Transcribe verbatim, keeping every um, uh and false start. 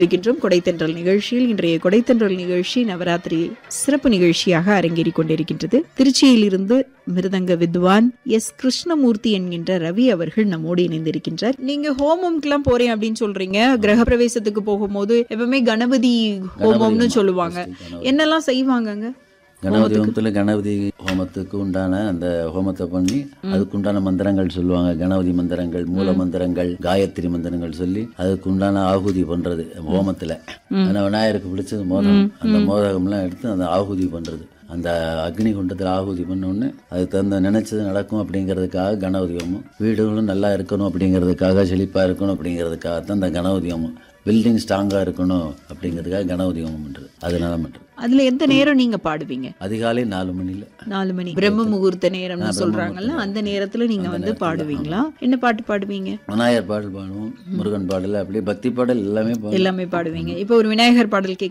இருக்கின்றோம் கொடைத்தென்றல் நிகழ்ச்சியில். இன்றைய கொடைத்தென்றல் நிகழ்ச்சி நவராத்திரி சிறப்பு நிகழ்ச்சியாக அரங்கேறிக் கொண்டிருக்கின்றது. திருச்சியில் இருந்து மிருதங்க வித்வான் எஸ் கிருஷ்ணமூர்த்தி என்கின்ற ரவி அவர்கள் நம்மோடு இணைந்திருக்கின்றார். நீங்க ஹோமம்க்குலாம் போறேன் அப்படின்னு சொல்றீங்க. கிரக பிரவேசத்துக்கு போகும்போது எப்பவுமே கணபதி ஹோமம்னு சொல்லுவாங்க. என்னெல்லாம் செய்வாங்கங்க? கணபதி ஹோமத்தில் கணபதி ஹோமத்துக்கு உண்டான அந்த ஹோமத்தை பண்ணி அதுக்கு உண்டான மந்திரங்கள் சொல்லுவாங்க. கணபதி மந்திரங்கள், மூல மந்திரங்கள், காயத்ரி மந்திரங்கள் சொல்லி அதுக்கு உண்டான ஆகுதி பண்றது ஹோமத்துல. ஆனா விநாயகருக்கு பிடிச்சது மோதகம். அந்த மோதகம்லாம் எடுத்து அந்த ஆகுதி பண்றது, அந்த அக்னி குண்டத்தில் ஆகுதி பண்ணோன்னு அதுக்கு தகுந்த நினைச்சது நடக்கும் அப்படிங்கிறதுக்காக கணபதி ஹோமம். வீடுகளும் நல்லா இருக்கணும் அப்படிங்கிறதுக்காக, செழிப்பா இருக்கணும் அப்படிங்கிறதுக்காக தான் அந்த கணபதி ஹோமம். பில்டிங் ஸ்ட்ராங்கா இருக்கணும் அப்படிங்கிறதுக்காக கணபதி ஹோமம் பண்றது. அதனால மட்டும். அதுல எந்த நேரம் நீங்க பாடுவீங்க? அதிகாலை நாலு மணில நாலு மணி பிரம்ம முகூர்த்த நேரம்னு சொல்றாங்கல்ல, அந்த நேரத்துல நீங்க வந்து பாடுவீங்களா? என்ன பாட்டு பாடுவீங்க? விநாயகர் பாடல் பாடுவோம், முருகன் பாடல், அப்படியே பக்தி பாடல் எல்லாமே எல்லாமே பாடுவீங்க. இப்ப ஒரு விநாயகர் பாடல் கேட்க